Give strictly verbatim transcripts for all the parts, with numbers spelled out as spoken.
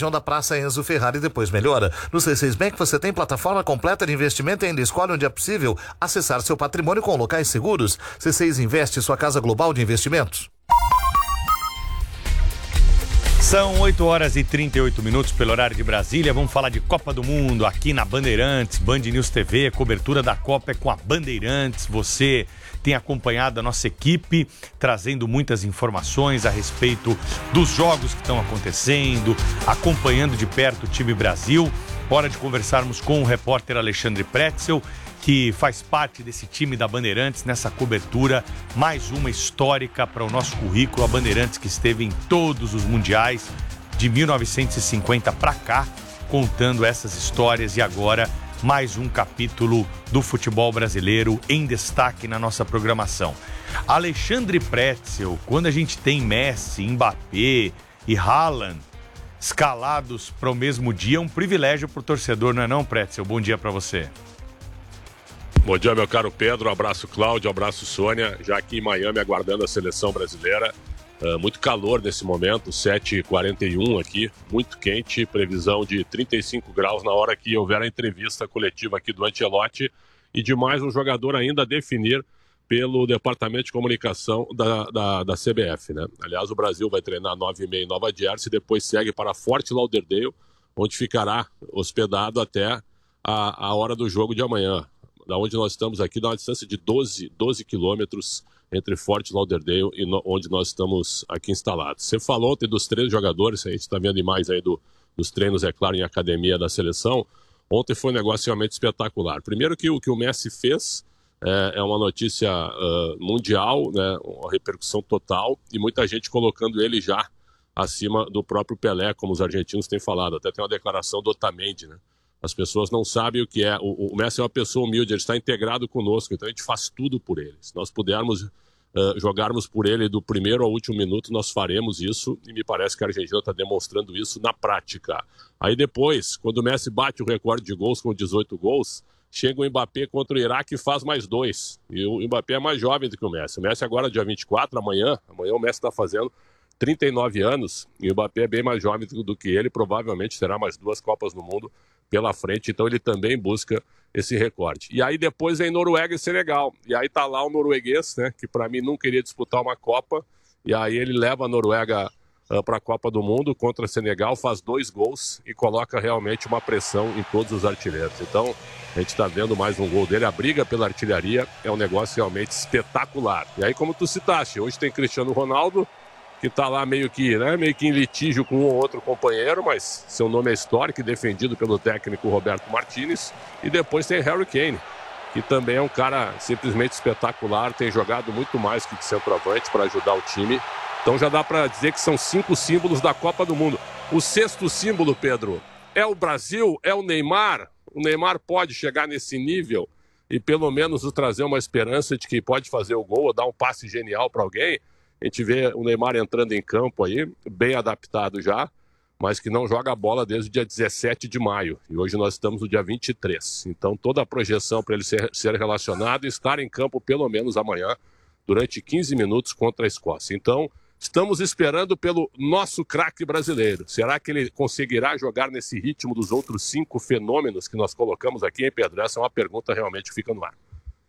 região da Praça Enzo Ferrari, depois melhora. No C seis Bank você tem plataforma completa de investimento e ainda escolhe onde é possível acessar seu patrimônio com locais seguros. C seis Investe, sua casa global de investimentos. São oito horas e trinta e oito minutos pelo horário de Brasília. Vamos falar de Copa do Mundo aqui na Bandeirantes, Band News T V. A cobertura da Copa é com a Bandeirantes. Você tem acompanhado a nossa equipe, trazendo muitas informações a respeito dos jogos que estão acontecendo, acompanhando de perto o time Brasil. Hora de conversarmos com o repórter Alexandre Pretzel, que faz parte desse time da Bandeirantes nessa cobertura, mais uma histórica para o nosso currículo. A Bandeirantes que esteve em todos os mundiais de mil novecentos e cinquenta para cá, contando essas histórias, e agora mais um capítulo do futebol brasileiro em destaque na nossa programação. Alexandre Pretzel, quando a gente tem Messi, Mbappé e Haaland escalados para o mesmo dia, é um privilégio para o torcedor, não é não, Pretzel? Bom dia para você. Bom dia, meu caro Pedro, um abraço Cláudio, um abraço Sônia, já aqui em Miami aguardando a seleção brasileira. Uh, muito calor nesse momento, sete e quarenta e um aqui, muito quente, previsão de trinta e cinco graus na hora que houver a entrevista coletiva aqui do Ancelotti, e de mais um jogador ainda a definir pelo Departamento de Comunicação da, da, da C B F, né? Aliás, o Brasil vai treinar nove e meia em Nova Jersey, depois segue para Fort Lauderdale, onde ficará hospedado até a, a hora do jogo de amanhã. Da onde nós estamos aqui, dá uma distância de doze, doze quilômetros entre Fort Lauderdale e no, onde nós estamos aqui instalados. Você falou ontem dos três jogadores, a gente está vendo imagens aí do, dos treinos, é claro, em academia da seleção. Ontem foi um negócio realmente espetacular. Primeiro que o que o Messi fez é, é uma notícia uh, mundial, né, uma repercussão total, e muita gente colocando ele já acima do próprio Pelé, como os argentinos têm falado. Até tem uma declaração do Otamendi, né? As pessoas não sabem o que é. O, o Messi é uma pessoa humilde, ele está integrado conosco, então a gente faz tudo por ele. Se nós pudermos uh, jogarmos por ele do primeiro ao último minuto, nós faremos isso, e me parece que a Argentina está demonstrando isso na prática. Aí depois, quando o Messi bate o recorde de gols com dezoito gols, chega o Mbappé contra o Iraque e faz mais dois. E o Mbappé é mais jovem do que o Messi. O Messi agora, dia vinte e quatro, amanhã, amanhã o Messi está fazendo trinta e nove anos, e o Mbappé é bem mais jovem do, do que ele, provavelmente terá mais duas Copas no Mundo pela frente, então ele também busca esse recorde. E aí depois vem Noruega e Senegal, e aí tá lá o norueguês, né, que para mim não queria disputar uma Copa, e aí ele leva a Noruega uh, para a Copa do Mundo contra Senegal, faz dois gols e coloca realmente uma pressão em todos os artilheiros. Então a gente está vendo mais um gol dele, a briga pela artilharia é um negócio realmente espetacular. E aí, como tu citaste, hoje tem Cristiano Ronaldo, que está lá meio que, né, meio que em litígio com um ou outro companheiro, mas seu nome é histórico e defendido pelo técnico Roberto Martinez. E depois tem Harry Kane, que também é um cara simplesmente espetacular, tem jogado muito mais que de centroavante para ajudar o time. Então já dá para dizer que são cinco símbolos da Copa do Mundo. O sexto símbolo, Pedro, é o Brasil, é o Neymar. O Neymar pode chegar nesse nível e pelo menos nos trazer uma esperança de que pode fazer o gol ou dar um passe genial para alguém. A gente vê o Neymar entrando em campo aí, bem adaptado já, mas que não joga a bola desde o dia dezessete de maio. E hoje nós estamos no dia vinte e três. Então toda a projeção para ele ser, ser relacionado e estar em campo pelo menos amanhã, durante quinze minutos contra a Escócia. Então estamos esperando pelo nosso craque brasileiro. Será que ele conseguirá jogar nesse ritmo dos outros cinco fenômenos que nós colocamos aqui, hein, Pedro? Essa é uma pergunta realmente que fica no ar.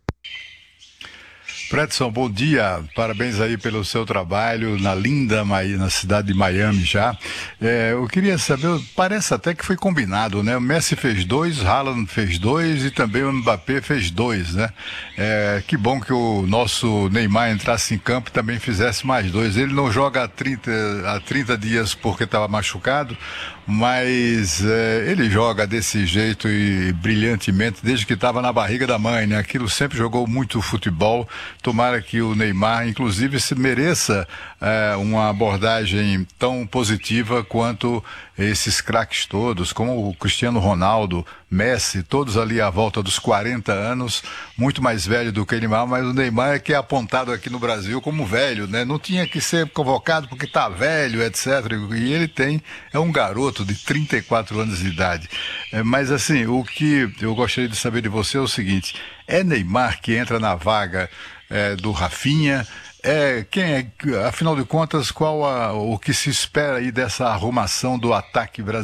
Pretzel, bom dia, parabéns aí pelo seu trabalho na linda, na cidade de Miami já. É, eu queria saber, parece até que foi combinado, né? O Messi fez dois, Haaland fez dois e também o Mbappé fez dois, né? É, que bom que o nosso Neymar entrasse em campo e também fizesse mais dois. Ele não joga há trinta, há trinta dias porque estava machucado, mas é, ele joga desse jeito e brilhantemente desde que estava na barriga da mãe, né? Aquilo sempre jogou muito futebol. Tomara que o Neymar, inclusive, se mereça é, uma abordagem tão positiva quanto esses craques todos, como o Cristiano Ronaldo, Messi, todos ali à volta dos quarenta anos, muito mais velho do que o Neymar, mas o Neymar é que é apontado aqui no Brasil como velho, né? Não tinha que ser convocado porque tá velho, etcétera. E ele tem, é um garoto de trinta e quatro anos de idade. É, mas assim, o que eu gostaria de saber de você é o seguinte, é Neymar que entra na vaga é, do Rafinha? É, quem é, afinal de contas, qual a, o que se espera aí dessa arrumação do ataque brasileiro?